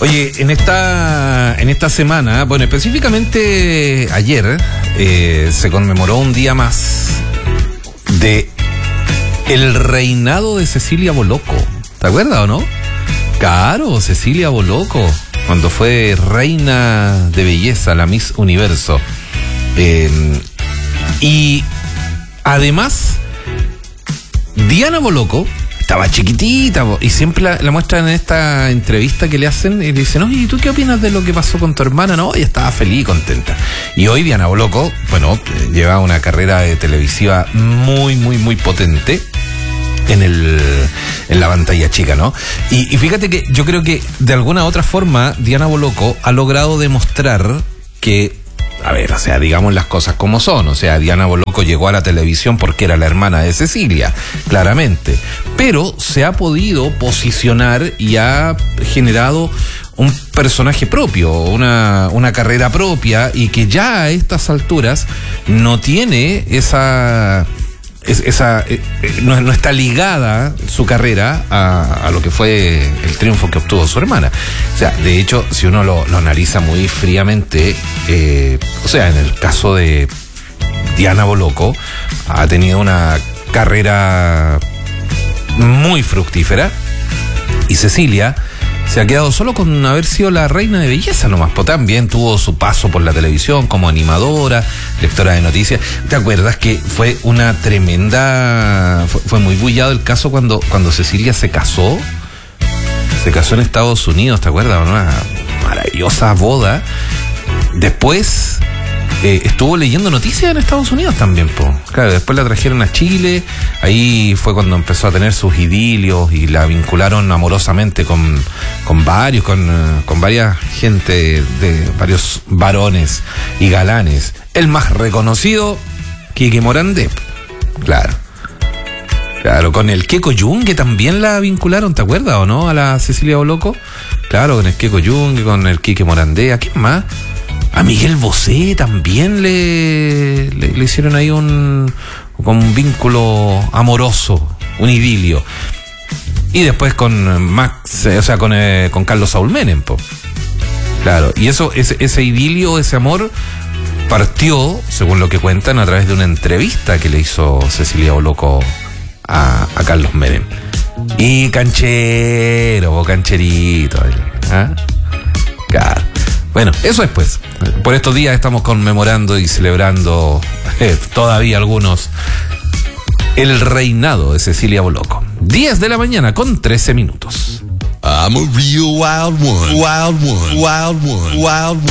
Oye, en esta semana, bueno, específicamente ayer, se conmemoró un día más de el reinado de Cecilia Boloco. ¿Te acuerdas o no? Claro, Cecilia Boloco, cuando fue reina de belleza, la Miss Universo. Y además, Diana Boloco estaba chiquitita y siempre la muestran en esta entrevista que le hacen y le dicen, oye, ¿y tú qué opinas de lo que pasó con tu hermana? No, ella estaba feliz y contenta. Y hoy Diana Boloco, bueno, lleva una carrera televisiva muy, muy, muy potente en la pantalla chica, ¿no? Y fíjate que yo creo que de alguna u otra forma Diana Boloco ha logrado demostrar que, a ver, o sea, digamos las cosas como son. O sea, Diana Boloco llegó a la televisión porque era la hermana de Cecilia, claramente. Pero se ha podido posicionar y ha generado un personaje propio, una carrera propia, y que ya a estas alturas no tiene no está ligada su carrera a lo que fue el triunfo que obtuvo su hermana. O sea, de hecho, si uno lo analiza muy fríamente, o sea, en el caso de Diana Boloco, ha tenido una carrera muy fructífera, y Cecilia se ha quedado solo con haber sido la reina de belleza nomás. Pues también tuvo su paso por la televisión como animadora, lectora de noticias. ¿Te acuerdas que fue una tremenda... Fue muy bullado el caso cuando Cecilia se casó? Se casó en Estados Unidos, ¿te acuerdas? Una maravillosa boda. Después estuvo leyendo noticias en Estados Unidos también, po. Claro, después la trajeron a Chile. Ahí fue cuando empezó a tener sus idilios y la vincularon amorosamente con varias gente, de varios varones y galanes. El más reconocido, Quique Morandé. Claro, con el Keko Yungue también la vincularon, ¿te acuerdas o no? A la Cecilia Boloco. Claro, con el Keko Yungue, con el Quique Morandé. ¿A quién más? A Miguel Bosé también le hicieron ahí un vínculo amoroso, un idilio. Y después con Max, o sea, con Carlos Saúl Menem, po. Claro, y ese idilio, ese amor, partió, según lo que cuentan, a través de una entrevista que le hizo Cecilia Boloco a Carlos Menem. Y cancherito, ¿ah? Claro. Bueno, eso es pues. Por estos días estamos conmemorando y celebrando, todavía algunos, el reinado de Cecilia Boloco. 10 de la mañana con 13 minutos. I'm a real wild one. Wild one. Wild one. Wild one.